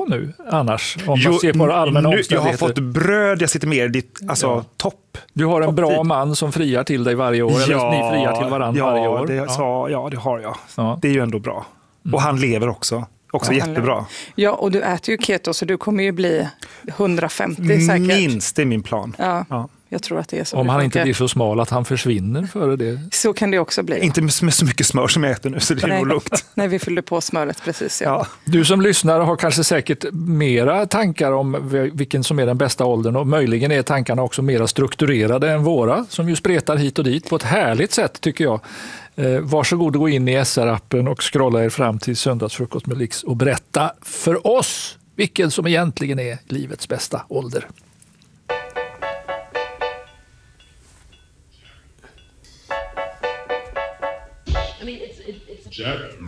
nu annars? Om man ser på allmänna omständigheter. Jag har fått bröd, jag sitter mer i ditt, topp. Du har en bra man som friar till dig varje år, eller ni friar till varandra varje år. Det har jag. Ja. Det är ju ändå bra. Och han lever också. Också jättebra. Ja, och du äter ju keto så du kommer ju bli 150 säkert. Minst, det är min plan. Ja. Jag tror att det är så. Om han inte blir så smal att han försvinner före det. Så kan det också bli. Inte med så mycket smör som jag äter nu, så det är nog lugnt. Nej, vi fyllde på smöret precis. Ja. Du som lyssnar har kanske säkert mera tankar om vilken som är den bästa åldern, och möjligen är tankarna också mera strukturerade än våra, som ju spretar hit och dit på ett härligt sätt tycker jag. Varsågod att gå in i SR-appen och scrolla er fram till Söndagsfrukost med Lix och berätta för oss vilken som egentligen är livets bästa ålder. Jack